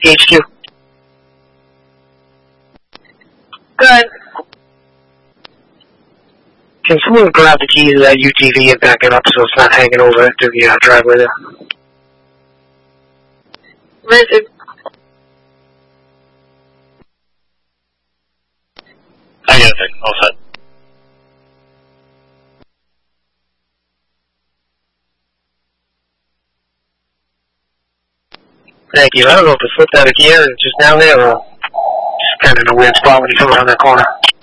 HQ. Good. Can someone grab the keys of that UTV and back it up so it's not hanging over into the driveway there? Rigid. I got it. All set. Thank you. I don't know if it slipped out of gear and just down there or just kind of in a weird spot when you come around that corner.